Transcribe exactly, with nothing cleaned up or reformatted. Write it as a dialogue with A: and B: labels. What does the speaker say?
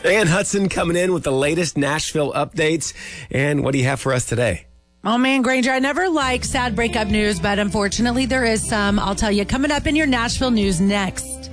A: Ann Hudson coming in with the latest Nashville updates. And what do you have for us today?
B: Oh, man, Granger, I never like sad breakup news, but unfortunately there is some. I'll tell you coming up in your Nashville news next.